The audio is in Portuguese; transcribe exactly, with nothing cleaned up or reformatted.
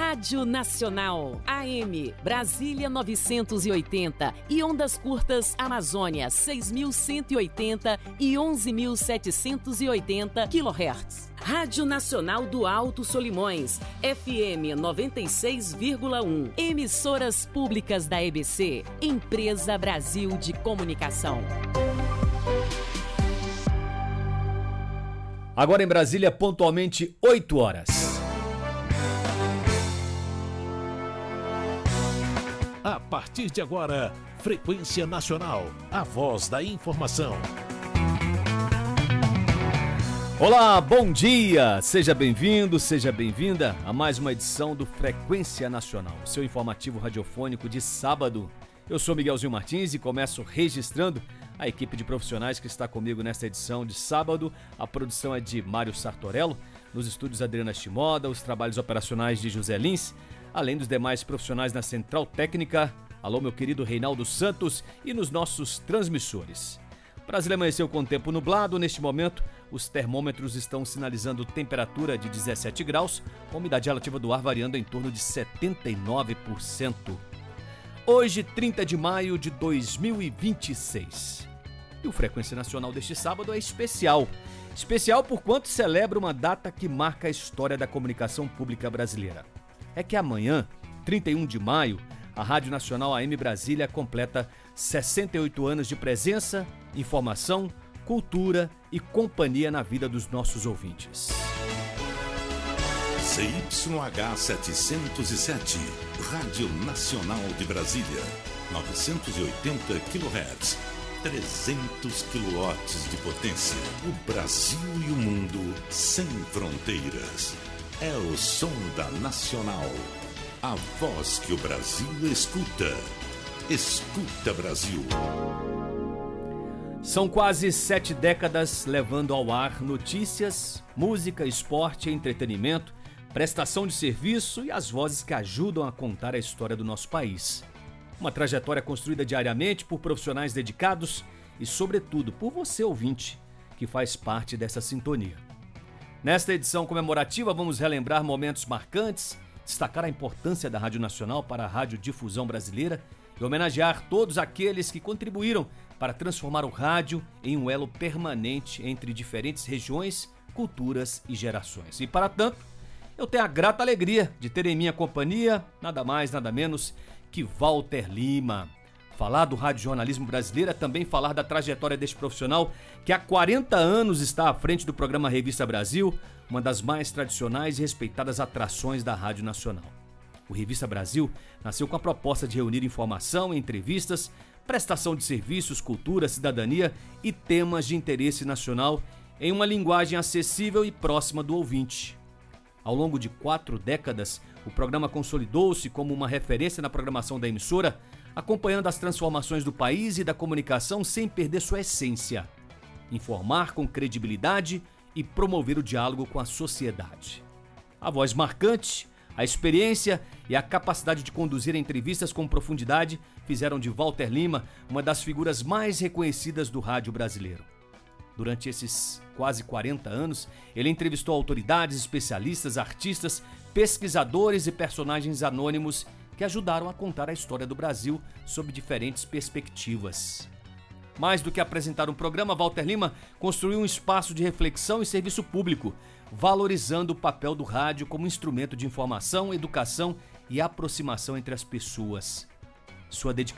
Rádio Nacional, A M, Brasília novecentos e oitenta e ondas curtas Amazônia seis mil cento e oitenta e onze mil setecentos e oitenta quilohertz. Rádio Nacional do Alto Solimões, F M noventa e seis vírgula um. Emissoras públicas da E B C, Empresa Brasil de Comunicação. Agora em Brasília, pontualmente oito horas. A partir de agora, Frequência Nacional, a voz da informação. Olá, bom dia! Seja bem-vindo, seja bem-vinda a mais uma edição do Frequência Nacional, seu informativo radiofônico de sábado. Eu sou Miguelzinho Martins e começo registrando a equipe de profissionais que está comigo nesta edição de sábado. A produção é de Mário Sartorello, nos estúdios Adriana Shimoda, os trabalhos operacionais de José Lins, além dos demais profissionais na Central Técnica. Alô, meu querido Reinaldo Santos, e nos nossos transmissores. Brasília amanheceu com tempo nublado. Neste momento, os termômetros estão sinalizando temperatura de dezessete graus, com umidade relativa do ar variando em torno de setenta e nove por cento. Hoje, trinta de maio de dois mil e vinte e seis. E o Frequência Nacional deste sábado é especial. Especial por quanto celebra uma data que marca a história da comunicação pública brasileira. É que amanhã, trinta e um de maio, a Rádio Nacional A M Brasília completa sessenta e oito anos de presença, informação, cultura e companhia na vida dos nossos ouvintes. C Y H setecentos e sete, Rádio Nacional de Brasília, novecentos e oitenta quilohertz, trezentos quilowatts de potência. O Brasil e o mundo sem fronteiras. É o som da Nacional, a voz que o Brasil escuta. Escuta, Brasil. São quase sete décadas levando ao ar notícias, música, esporte, entretenimento, prestação de serviço e as vozes que ajudam a contar a história do nosso país. Uma trajetória construída diariamente por profissionais dedicados e, sobretudo, por você, ouvinte, que faz parte dessa sintonia. Nesta edição comemorativa, vamos relembrar momentos marcantes, destacar a importância da Rádio Nacional para a radiodifusão brasileira e homenagear todos aqueles que contribuíram para transformar o rádio em um elo permanente entre diferentes regiões, culturas e gerações. E, para tanto, eu tenho a grata alegria de ter em minha companhia nada mais, nada menos que Walter Lima. Falar do radiojornalismo brasileiro é também falar da trajetória deste profissional que há quarenta anos está à frente do programa Revista Brasil, uma das mais tradicionais e respeitadas atrações da Rádio Nacional. O Revista Brasil nasceu com a proposta de reunir informação, entrevistas, prestação de serviços, cultura, cidadania e temas de interesse nacional em uma linguagem acessível e próxima do ouvinte. Ao longo de quatro décadas, o programa consolidou-se como uma referência na programação da emissora, acompanhando as transformações do país e da comunicação sem perder sua essência: informar com credibilidade e promover o diálogo com a sociedade. A voz marcante, a experiência e a capacidade de conduzir entrevistas com profundidade fizeram de Walter Lima uma das figuras mais reconhecidas do rádio brasileiro. Durante esses quase quarenta anos, ele entrevistou autoridades, especialistas, artistas, pesquisadores e personagens anônimos que ajudaram a contar a história do Brasil sob diferentes perspectivas. Mais do que apresentar um programa, Walter Lima construiu um espaço de reflexão e serviço público, valorizando o papel do rádio como instrumento de informação, educação e aproximação entre as pessoas. Sua dedicação